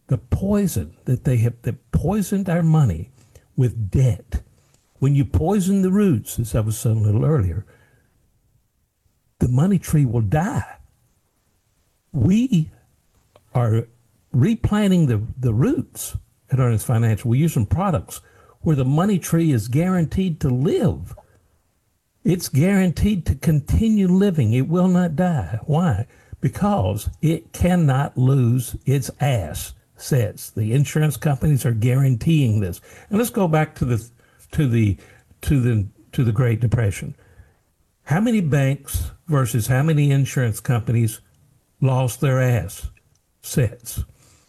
the poison that they have that poisoned our money with debt. When you poison the roots, as I was saying a little earlier, the money tree will die. We are replanting the roots at Ernest Financial. We're using products where the money tree is guaranteed to live. It's guaranteed to continue living. It will not die. Why? Because it cannot lose its assets. The insurance companies are guaranteeing this. And let's go back to the Great Depression. How many banks versus how many insurance companies lost their assets?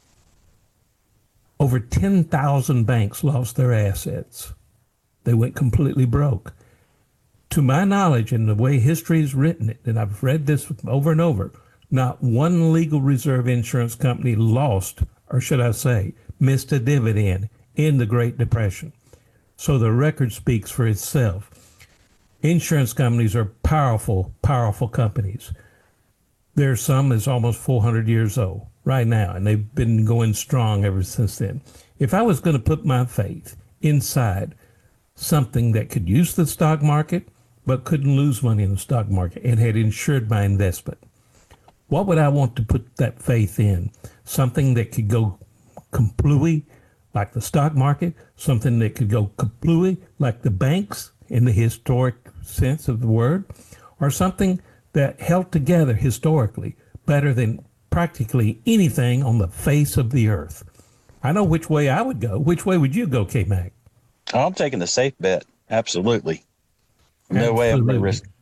Over 10,000 banks lost their assets. They went completely broke. To my knowledge, and the way history has written it, and I've read this over and over, not one legal reserve insurance company lost, or should I say, missed a dividend in the Great Depression. So the record speaks for itself. Insurance companies are powerful, powerful companies. There's some that's almost 400 years old right now, and they've been going strong ever since then. If I was going to put my faith inside something that could use the stock market but couldn't lose money in the stock market and had insured my investment, what would I want to put that faith in? Something that could go kaplooey like the stock market, something that could go kaplooey like the banks in the historic sense of the word, or something that held together historically better than practically anything on the face of the earth. I know which way I would go. Which way would you go, K-Mac? I'm taking the safe bet. Absolutely. No way I'm going to risk.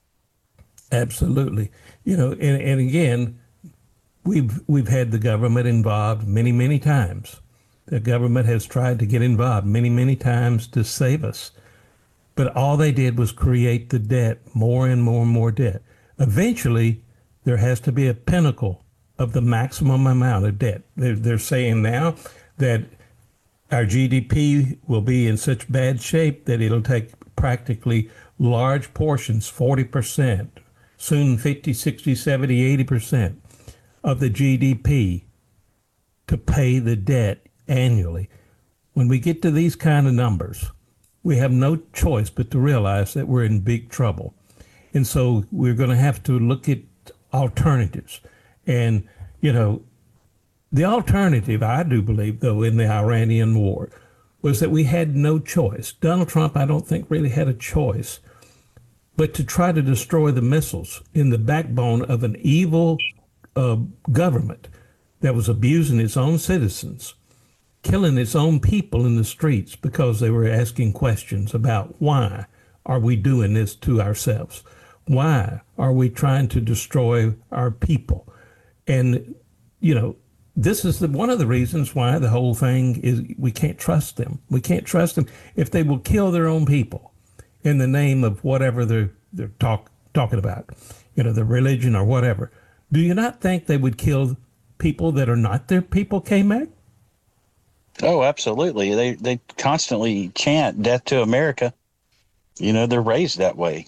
Absolutely. You know, and again, we've had the government involved many, many times. The government has tried to get involved many, many times to save us. But all they did was create the debt, more and more and more debt. Eventually, there has to be a pinnacle of the maximum amount of debt. They're saying now that our GDP will be in such bad shape that it'll take practically large portions, 40%, soon 50, 60, 70, 80% of the GDP to pay the debt annually. When we get to these kind of numbers, we have no choice but to realize that we're in big trouble. And so we're going to have to look at alternatives. And, you know, the alternative, I do believe, though, in the Iranian war was that we had no choice. Donald Trump, I don't think, really had a choice but to try to destroy the missiles in the backbone of an evil government that was abusing its own citizens, killing its own people in the streets because they were asking questions about why are we doing this to ourselves? Why are we trying to destroy our people? And, you know, this is one of the reasons why the whole thing is we can't trust them. We can't trust them if they will kill their own people in the name of whatever they're talking about, you know, the religion or whatever. Do you not think they would kill people that are not their people, K-Mac? Oh, absolutely. They constantly chant death to America. You know, they're raised that way.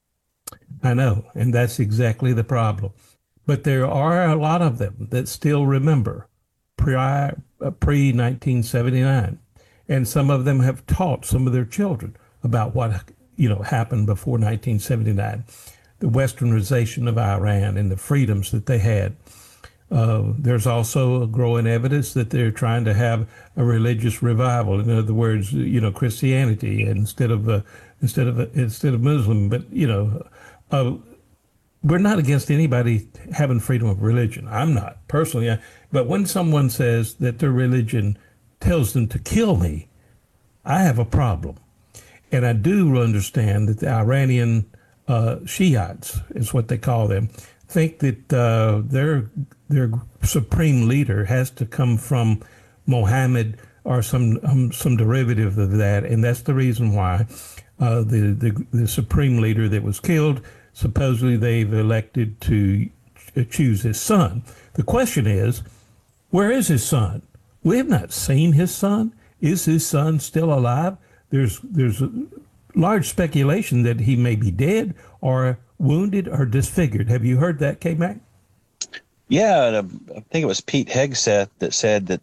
I know, and that's exactly the problem. But there are a lot of them that still remember pre-1979. And some of them have taught some of their children about what, you know, happened before 1979, the westernization of Iran and the freedoms that they had. There's also a growing evidence that they're trying to have a religious revival. In other words, you know, Christianity instead of Muslim. But you know, we're not against anybody having freedom of religion. I'm not personally. But when someone says that their religion tells them to kill me, I have a problem. And I do understand that the Iranian Shiites is what they call them, think that their supreme leader has to come from Mohammed or some derivative of that, and that's the reason why the supreme leader that was killed, supposedly they've elected to choose his son. The question is, where is his son? We have not seen his son. Is his son still alive? There's a large speculation that he may be dead or wounded or disfigured. Have you heard that, K-Mac? Yeah, I think it was Pete Hegseth that said that